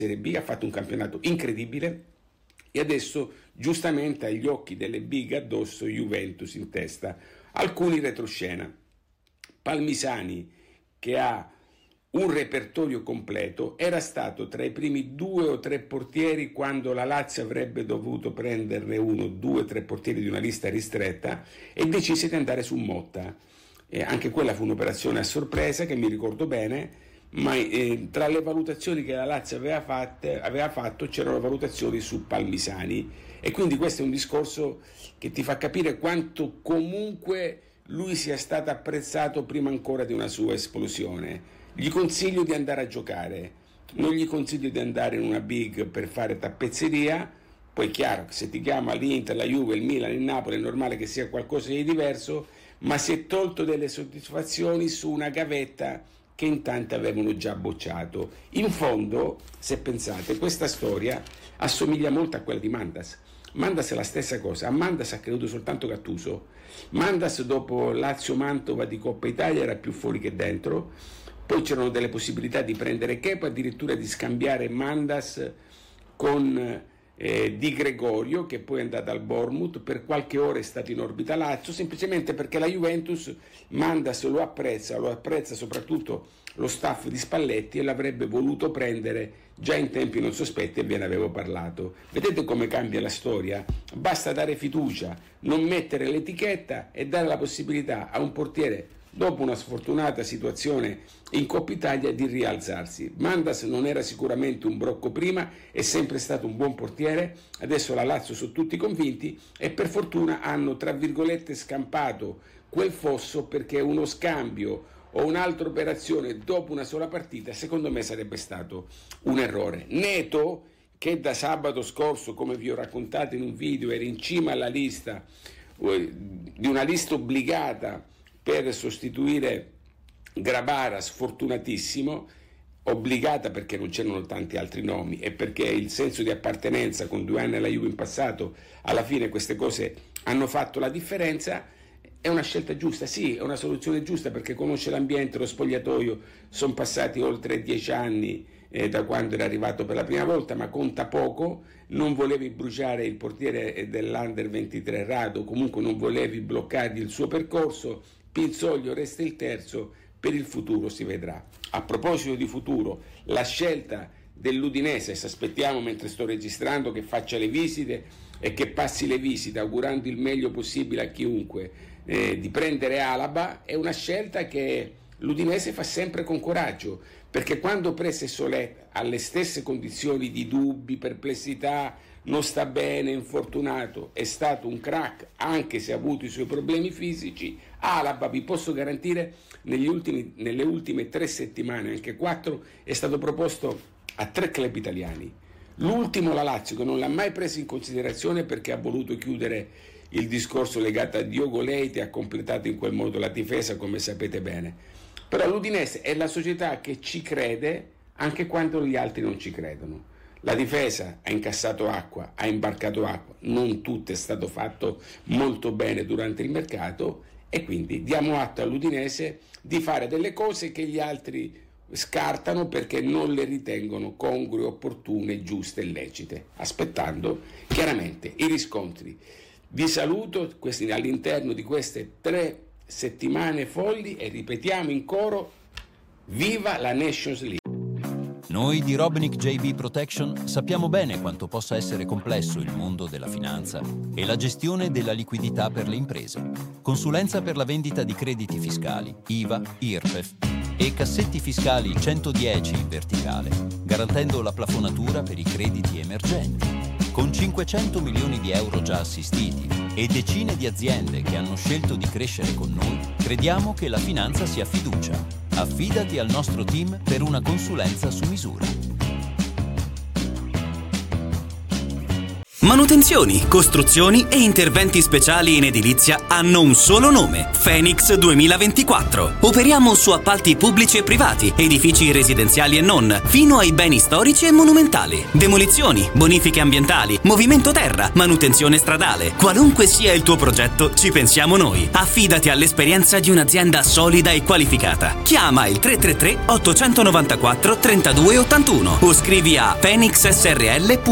Serie B, ha fatto un campionato incredibile e adesso giustamente agli occhi delle big addosso Juventus in testa. Alcuni retroscena. Palmisani, che ha un repertorio completo, era stato tra i primi 2 o 3 portieri quando la Lazio avrebbe dovuto prenderne 1, 2, 3 portieri di una lista ristretta, e decise di andare su Motta. Anche quella fu un'operazione a sorpresa che mi ricordo bene, ma tra le valutazioni che la Lazio aveva fatto c'erano valutazioni su Palmisani, e quindi questo è un discorso che ti fa capire quanto comunque lui sia stato apprezzato prima ancora di una sua esplosione. Gli consiglio di andare a giocare, non gli consiglio di andare in una big per fare tappezzeria. Poi è chiaro che se ti chiama l'Inter, la Juve, il Milan, il Napoli è normale che sia qualcosa di diverso, ma si è tolto delle soddisfazioni su una gavetta che in tanti avevano già bocciato. In fondo, se pensate, questa storia assomiglia molto a quella di Mandas. Mandas è la stessa cosa. A Mandas ha creduto soltanto Gattuso. Mandas dopo Lazio-Mantova di Coppa Italia era più fuori che dentro. Poi c'erano delle possibilità di prendere Kepa, addirittura di scambiare Mandas con Di Gregorio, che poi è andato al Bournemouth, per qualche ora è stato in orbita Lazio, semplicemente perché la Juventus Mandas lo apprezza soprattutto lo staff di Spalletti, e l'avrebbe voluto prendere già in tempi non sospetti, e ve ne avevo parlato. Vedete come cambia la storia? Basta dare fiducia, non mettere l'etichetta e dare la possibilità a un portiere, dopo una sfortunata situazione in Coppa Italia, di rialzarsi. Mandas non era sicuramente un brocco prima, è sempre stato un buon portiere, adesso la Lazio sono tutti convinti e per fortuna hanno tra virgolette scampato quel fosso, perché uno scambio o un'altra operazione dopo una sola partita secondo me sarebbe stato un errore. Neto, che da sabato scorso, come vi ho raccontato in un video, era in cima alla lista di una lista obbligata per sostituire Grabara, sfortunatissimo, obbligata perché non c'erano tanti altri nomi e perché il senso di appartenenza con 2 anni alla Juve in passato, alla fine queste cose hanno fatto la differenza. È una scelta giusta, sì, è una soluzione giusta, perché conosce l'ambiente, lo spogliatoio, sono passati oltre 10 anni da quando era arrivato per la prima volta, ma conta poco. Non volevi bruciare il portiere dell'Under 23 Rado, comunque non volevi bloccargli il suo percorso. Pinzoglio resta il terzo, per il futuro si vedrà. A proposito di futuro, la scelta dell'Udinese, se aspettiamo mentre sto registrando che faccia le visite e che passi le visite augurando il meglio possibile a chiunque, di prendere Alaba, è una scelta che l'Udinese fa sempre con coraggio, perché quando prese Solé alle stesse condizioni di dubbi, perplessità, non sta bene, infortunato, è stato un crack, anche se ha avuto i suoi problemi fisici. Alaba, vi posso garantire, nelle ultime 3 settimane, anche 4, è stato proposto a 3 club italiani. L'ultimo, la Lazio, che non l'ha mai preso in considerazione perché ha voluto chiudere il discorso legato a Diogo Leite, ha completato in quel modo la difesa, come sapete bene. Però l'Udinese è la società che ci crede anche quando gli altri non ci credono. La difesa ha incassato acqua, ha imbarcato acqua, non tutto è stato fatto molto bene durante il mercato, e quindi diamo atto all'Udinese di fare delle cose che gli altri scartano perché non le ritengono congrue, opportune, giuste e lecite, aspettando chiaramente i riscontri. Vi saluto all'interno di queste 3 settimane folli e ripetiamo in coro: viva la Nations League! Noi di Robnick JB Protection sappiamo bene quanto possa essere complesso il mondo della finanza e la gestione della liquidità per le imprese. Consulenza per la vendita di crediti fiscali, IVA, IRPEF e cassetti fiscali 110 in verticale, garantendo la plafonatura per i crediti emergenti. Con 500 milioni di euro già assistiti e decine di aziende che hanno scelto di crescere con noi, crediamo che la finanza sia fiducia. Affidati al nostro team per una consulenza su misura. Manutenzioni, costruzioni e interventi speciali in edilizia hanno un solo nome: Phoenix 2024. Operiamo su appalti pubblici e privati, edifici residenziali e non, fino ai beni storici e monumentali. Demolizioni, bonifiche ambientali, movimento terra, manutenzione stradale. Qualunque sia il tuo progetto, ci pensiamo noi. Affidati all'esperienza di un'azienda solida e qualificata. Chiama il 333 894 3281 o scrivi a phoenixsrl.com.